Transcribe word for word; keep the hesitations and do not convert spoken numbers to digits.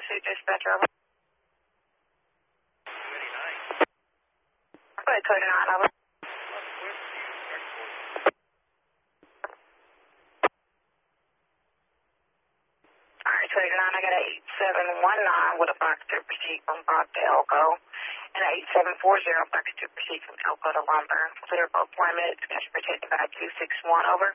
pursuit dispatcher. Over. Go ahead, code nine, over. Alright, code nine, I got an eight seven one nine with a box to proceed from Brock to Elko, and an eight seven four zero box to proceed from Elko to Lumber. Clear both limits, schedule protected by two six one, over.